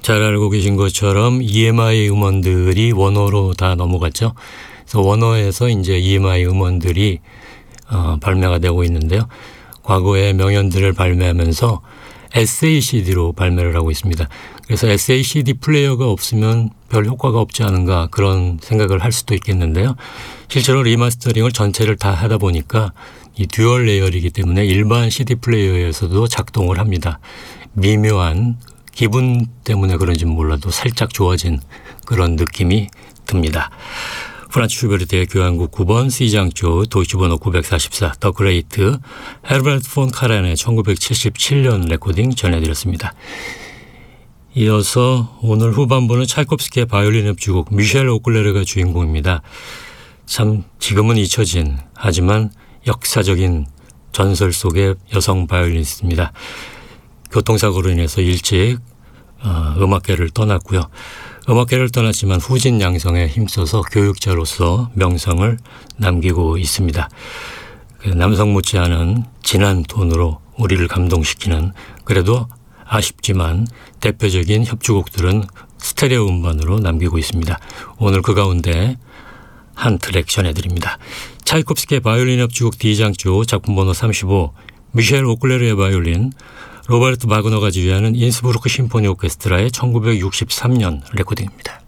잘 알고 계신 것처럼 EMI 음원들이 원어로 다 넘어갔죠. 그래서 원어에서 이제 EMI 음원들이 발매가 되고 있는데요. 과거에 명연들을 발매하면서 SACD로 발매를 하고 있습니다. 그래서 SACD 플레이어가 없으면 별 효과가 없지 않은가 그런 생각을 할 수도 있겠는데요. 실제로 리마스터링을 전체를 다 하다 보니까 이 듀얼 레이어이기 때문에 일반 CD 플레이어에서도 작동을 합니다. 미묘한 기분 때문에 그런지 몰라도 살짝 좋아진 그런 느낌이 듭니다. 프란츠 슈베르트의 교향곡 9번 C장조 도이치번호 944 더 그레이트 헤르베르트 폰 카란의 1977년 레코딩 전해드렸습니다. 이어서 오늘 후반부는 차이콥스키의 바이올린 협주곡 미셸 오클레르가 주인공입니다. 참 지금은 잊혀진 하지만 역사적인 전설 속의 여성 바이올리니스트입니다. 교통사고로 인해서 일찍 음악계를 떠났고요. 음악계를 떠났지만 후진 양성에 힘써서 교육자로서 명성을 남기고 있습니다. 남성 못지않은 진한 톤으로 우리를 감동시키는 그래도 아쉽지만 대표적인 협주곡들은 스테레오 음반으로 남기고 있습니다. 오늘 그 가운데 한 트랙 전해드립니다. 차이콥스키의 바이올린 협주곡 D장조 작품 번호 35 미셸 오클레르의 바이올린 로베르트 바그너가 지휘하는 인스부르크 심포니 오케스트라의 1963년 레코딩입니다.